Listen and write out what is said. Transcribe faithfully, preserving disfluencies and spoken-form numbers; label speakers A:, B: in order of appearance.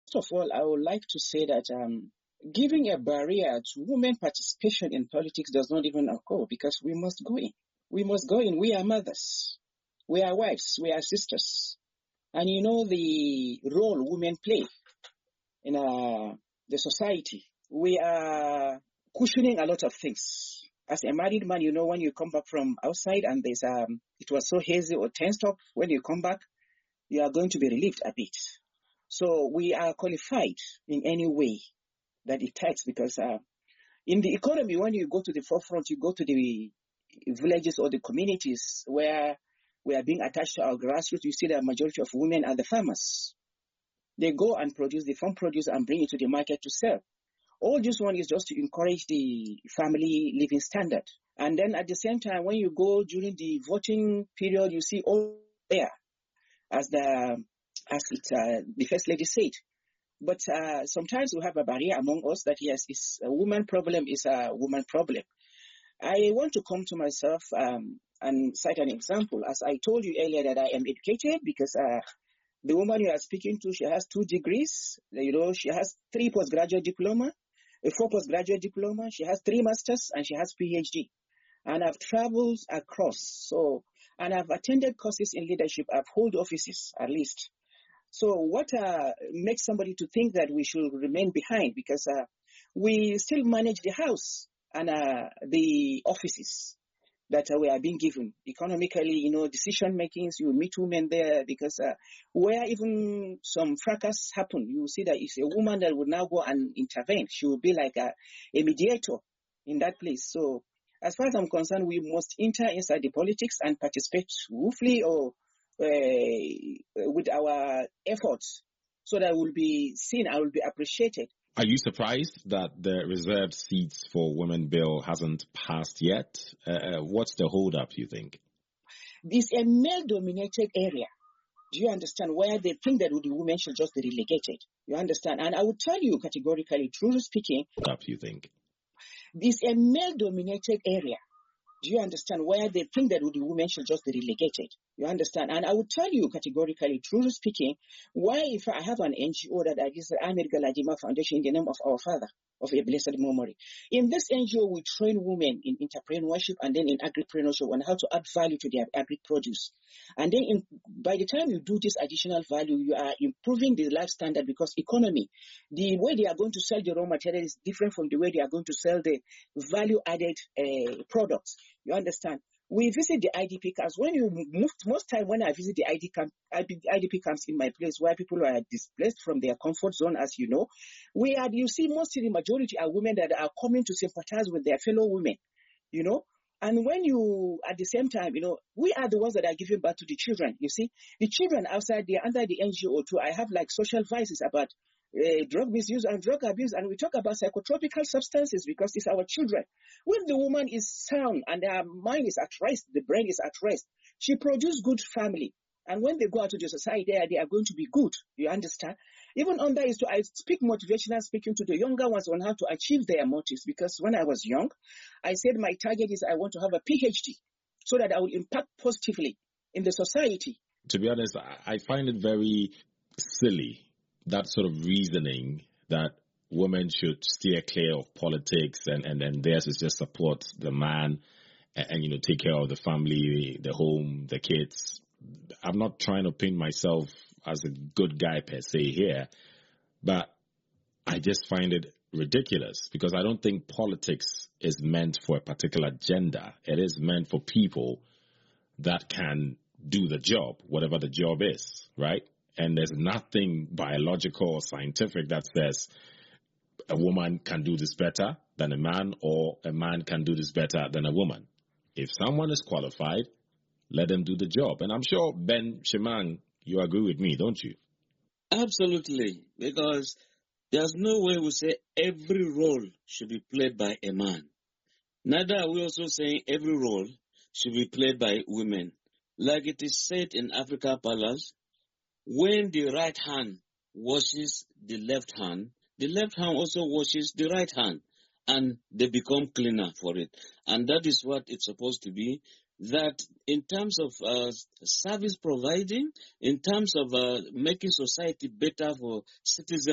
A: First of all, I would like to say that um, giving a barrier to women participation in politics does not even occur because we must go in. We must go in. We are mothers. We are wives. We are sisters. And you know the role women play in uh, the society. We are cushioning a lot of things. As a married man, you know, when you come back from outside and there's um, it was so hazy or tensed up, when you come back, you are going to be relieved a bit. So we are qualified in any way that it takes because uh, in the economy, when you go to the forefront, you go to the villages or the communities where we are being attached to our grassroots, you see the majority of women are the farmers. They go and produce the farm produce and bring it to the market to sell. All this one is just to encourage the family living standard. And then at the same time, when you go during the voting period, you see all there, as the as it, uh, the First Lady said. But uh, sometimes we have a barrier among us that, yes, it's a woman problem is a woman problem. I want to come to myself um, and cite an example. As I told you earlier that I am educated because uh, the woman you are speaking to, she has two degrees. You know, she has three postgraduate diploma, a four postgraduate diploma. She has three masters and she has PhD. And I've traveled across. So, and I've attended courses in leadership. I've held offices at least. So what uh, makes somebody to think that we should remain behind? Because uh, we still manage the house and uh, the offices that uh, we are being given. Economically, you know, decision makings, you meet women there because uh, where even some fracas happen, you see that it's a woman that would now go and intervene. She will be like a, a mediator in that place. So as far as I'm concerned, we must enter inside the politics and participate roughly or uh, with our efforts so that we'll be seen, I will be appreciated.
B: Are you surprised that the reserved seats for women bill hasn't passed yet? Uh, what's the hold-up, you think?
A: It's a male-dominated area. Do you understand? Where they think that the women should just be relegated. You understand? And I would tell you categorically, truly speaking,
B: hold up, you think?
A: It's a male-dominated area. Do you understand? Where they think that the women should just be relegated. You understand? And I would tell you categorically, truly speaking, why if I have an N G O that is the Ahmed Galadima Foundation in the name of our father, of a blessed memory. In this N G O, we train women in entrepreneurship and then in agripreneurship on how to add value to their agri produce. And then in, by the time you do this additional value, you are improving the life standard because economy, the way they are going to sell the raw material is different from the way they are going to sell the value-added uh, products. You understand? We visit the I D P camps. When you move, most time when I visit the I D camp, I D P camps in my place where people are displaced from their comfort zone, as you know, we are, you see mostly the majority are women that are coming to sympathize with their fellow women, you know. And when you, at the same time, you know, we are the ones that are giving birth to the children, you see. The children outside, they are under the N G O too. I have like social vices about Uh, drug misuse and drug abuse, and we talk about psychotropical substances because it's our children. When the woman is sound and her mind is at rest, the brain is at rest, she produces good family. And when they go out to the society, they are going to be good. You understand? Even on that is to, I speak motivational speaking to the younger ones on how to achieve their motives. Because when I was young, I said my target is I want to have a PhD so that I will impact positively in the society.
B: To be honest, I find it very silly, that sort of reasoning that women should steer clear of politics and, and, and theirs is just support the man and, and, you know, take care of the family, the home, the kids. I'm not trying to paint myself as a good guy per se here, but I just find it ridiculous because I don't think politics is meant for a particular gender. It is meant for people that can do the job, whatever the job is, right? And there's nothing biological or scientific that says a woman can do this better than a man or a man can do this better than a woman. If someone is qualified, let them do the job. And I'm sure, Ben Shemang, you agree with me, don't you?
C: Absolutely, because there's no way we say every role should be played by a man. Neither are we also saying every role should be played by women. Like it is said in Africa Palace, when the right hand washes the left hand, the left hand also washes the right hand, and they become cleaner for it. And that is what it's supposed to be, that in terms of uh, service providing, in terms of uh, making society better for citizens,